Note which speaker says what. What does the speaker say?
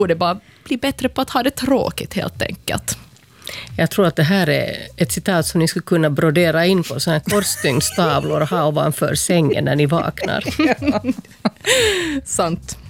Speaker 1: borde bara bli bättre på att ha det tråkigt helt enkelt.
Speaker 2: Jag tror att det här är ett citat som ni skulle kunna brodera in på såna här korsstygnstavlor och ha ovanför sängen när ni vaknar.
Speaker 1: Sant.